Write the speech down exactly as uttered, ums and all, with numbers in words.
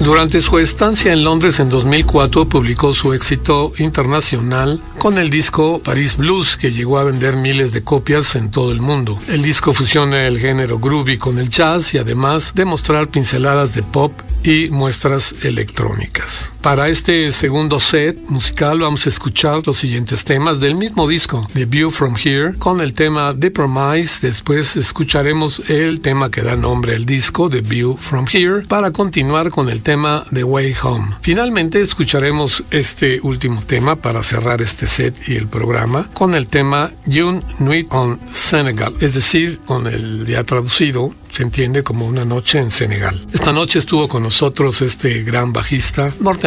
Durante su estancia en Londres en dos mil cuatro publicó su éxito internacional con el disco Paris Blues, que llegó a vender miles de copias en todo el mundo. El disco fusiona el género groovy con el jazz y además de mostrar pinceladas de pop y muestras electrónicas. Para este segundo set musical vamos a escuchar los siguientes temas del mismo disco, The View From Here, con el tema The Promise. Después escucharemos el tema que da nombre al disco, The View From Here, para continuar con el tema The Way Home. Finalmente escucharemos este último tema para cerrar este set y el programa con el tema Une Nuit en Senegal, es decir, con el ya traducido se entiende como una noche en Senegal. Esta noche estuvo con nosotros este gran bajista norteamericano